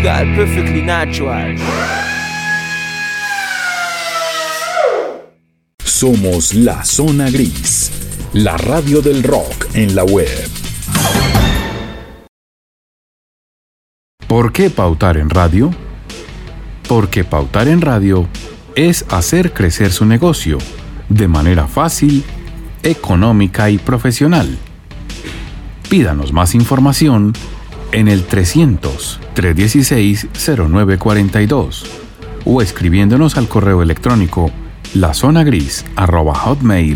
legal, perfectly natural. Somos La Zona Gris, la radio del rock en la web. ¿Por qué pautar en radio? Porque pautar en radio es hacer crecer su negocio de manera fácil, económica y profesional. Pídanos más información en el 300-316-0942 o escribiéndonos al correo electrónico lazonagris@hotmail.com.